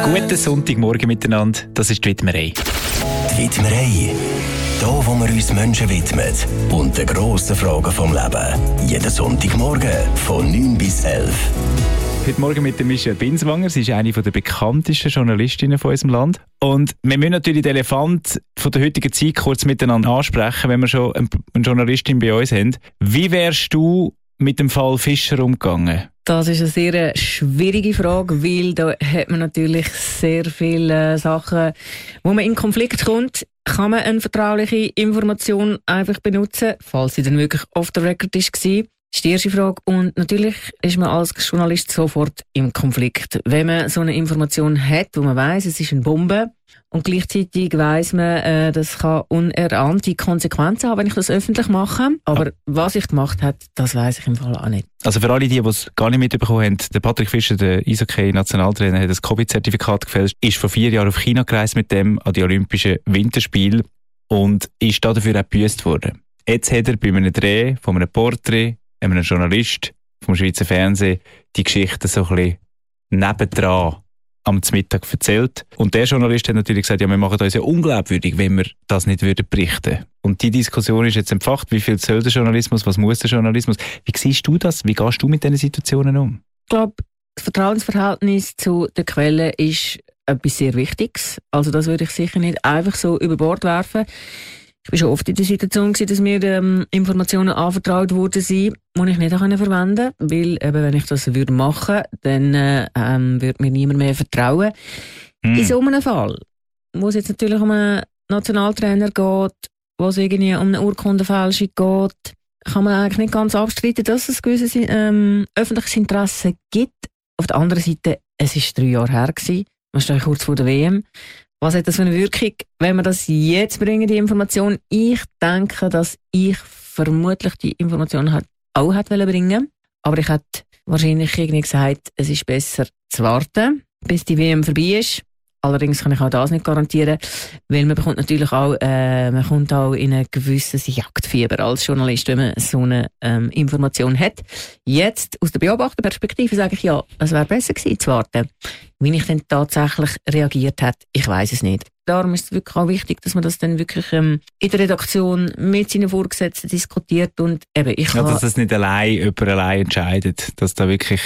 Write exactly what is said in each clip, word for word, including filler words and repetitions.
Guten Sonntagmorgen miteinander, das ist die Widmerei. Die Widmerei. Hier, wo wir uns Menschen widmen und den grossen Fragen vom Leben. Jeden Sonntagmorgen von neun bis elf. Heute Morgen mit der Michelle Binswanger. Sie ist eine der bekanntesten Journalistinnen von unserem Land. Und wir müssen natürlich den Elefant von der heutigen Zeit kurz miteinander ansprechen, wenn wir schon eine Journalistin bei uns haben. Wie wärst du mit dem Fall Fischer umgegangen? Das ist eine sehr schwierige Frage, weil da hat man natürlich sehr viele Sachen, wo man in Konflikt kommt. Kann man eine vertrauliche Information einfach benutzen, falls sie dann wirklich off the record ist war? Das ist die erste Frage. Und natürlich ist man als Journalist sofort im Konflikt. Wenn man so eine Information hat, wo man weiss, es ist eine Bombe, und gleichzeitig weiss man, äh, das kann unerahnte Konsequenzen haben, wenn ich das öffentlich mache. Aber ja. Was ich gemacht habe, das weiss ich im Fall auch nicht. Also für alle, die es gar nicht mitbekommen haben, der Patrick Fischer, der Eishockey-Nationaltrainer, hat das Covid-Zertifikat gefälscht, ist vor vier Jahren auf China gereist mit dem an die Olympischen Winterspiele und ist dafür auch gebüßt worden. Jetzt hat er bei einem Dreh von einem Porträt, einem Journalist vom Schweizer Fernsehen, die Geschichte so ein bisschen nebendran am Mittag erzählt. Und der Journalist hat natürlich gesagt, ja, wir machen uns ja unglaubwürdig, wenn wir das nicht würden berichten. Und die Diskussion ist jetzt entfacht. Wie viel soll der Journalismus, was muss der Journalismus? Wie siehst du das? Wie gehst du mit diesen Situationen um? Ich glaube, das Vertrauensverhältnis zu der Quelle ist etwas sehr Wichtiges. Also das würde ich sicher nicht einfach so über Bord werfen. Ich war schon oft in der Situation, dass mir ähm, Informationen anvertraut worden sind, die ich nicht verwenden konnte. Weil, eben, wenn ich das würde machen würde, dann äh, ähm, würde mir niemand mehr vertrauen. Mm. In so einem Fall, wo es jetzt natürlich um einen Nationaltrainer geht, wo es irgendwie um eine Urkundenfälschung geht, kann man eigentlich nicht ganz abstreiten, dass es ein gewisses ähm, öffentliches Interesse gibt. Auf der anderen Seite, es war drei Jahre her gewesen. Man steht kurz vor der W M. Was hat das für eine Wirkung, wenn wir das jetzt bringen, die Information? Ich denke, dass ich vermutlich die Information halt auch hätte bringen. Aber ich hätte wahrscheinlich irgendwie gesagt, es ist besser zu warten, bis die W M vorbei ist. Allerdings kann ich auch das nicht garantieren, weil man bekommt natürlich auch, äh, man kommt auch in ein gewisses Jagdfieber als Journalist, wenn man so eine ähm, Information hat. Jetzt, aus der Beobachterperspektive, sage ich ja, es wäre besser gewesen zu warten. Wie ich dann tatsächlich reagiert habe, ich weiss es nicht. Darum ist es wirklich auch wichtig, dass man das dann wirklich ähm, in der Redaktion mit seinen Vorgesetzten diskutiert und eben, ich ja, dass das nicht allein jemand allein entscheidet, dass da wirklich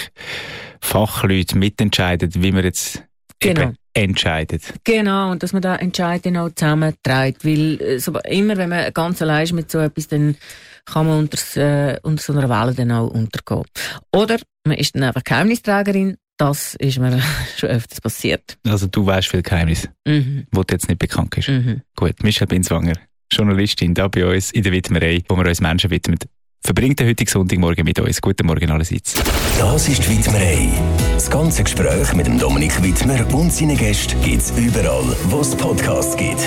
Fachleute mitentscheiden, wie man jetzt genau. eben entscheidet. Genau, und dass man da Entscheid dann auch zusammenträgt, weil äh, so, immer wenn man ganz allein ist mit so etwas, dann kann man unter, äh, unter so einer Welle dann auch untergehen. Oder man ist dann einfach Geheimnisträgerin. Das ist mir schon öfters passiert. Also du weißt viel Geheimnis, mhm. wo du jetzt nicht bekannt ist. Mhm. Gut, Michelle Binswanger, Journalistin, da bei uns in der Widmerei, wo wir uns Menschen widmen. Verbringt den heutigen Sonntagmorgen mit uns. Guten Morgen allerseits. Das ist die Widmerei. Das ganze Gespräch mit dem Dominik Widmer und seinen Gästen gibt es überall, wo es Podcasts gibt.